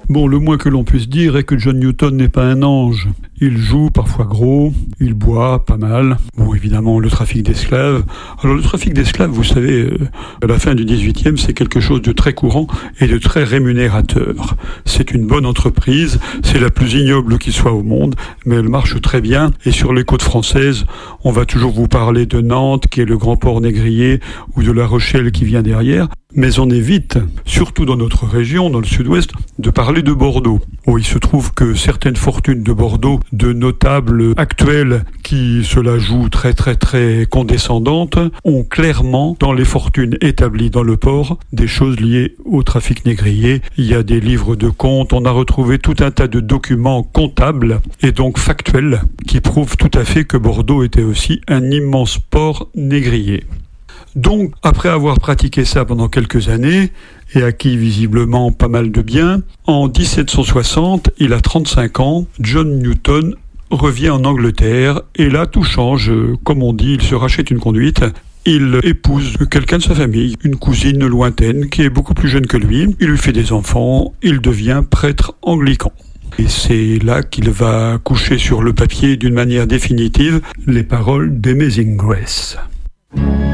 Bon, le moins que l'on puisse dire est que John Newton n'est pas un ange. Il joue parfois gros, il boit pas mal. Bon, évidemment, le trafic d'esclaves. Alors, le trafic d'esclaves, vous savez, à la fin du XVIIIe, c'est quelque chose de très courant et de très rémunérateur. C'est une bonne entreprise, c'est la plus ignoble qui soit au monde, mais elle marche très bien. Et sur les côtes françaises, on va toujours vous parler de Nantes, qui est le grand port négrier, ou de La Rochelle qui vient derrière. Mais on évite, surtout dans notre région, dans le sud-ouest, de parler de Bordeaux. Oh, il se trouve que certaines fortunes de Bordeaux, de notables actuels qui se la jouent très très très condescendantes, ont clairement, dans les fortunes établies dans le port, des choses liées au trafic négrier. Il y a des livres de comptes, on a retrouvé tout un tas de documents comptables et donc factuels qui prouvent tout à fait que Bordeaux était aussi un immense port négrier. Donc, après avoir pratiqué ça pendant quelques années et acquis visiblement pas mal de biens, en 1760, il a 35 ans, John Newton revient en Angleterre et là tout change, comme on dit, il se rachète une conduite. Il épouse quelqu'un de sa famille, une cousine lointaine qui est beaucoup plus jeune que lui, il lui fait des enfants, il devient prêtre anglican. Et c'est là qu'il va coucher sur le papier d'une manière définitive les paroles d'Amazing Grace.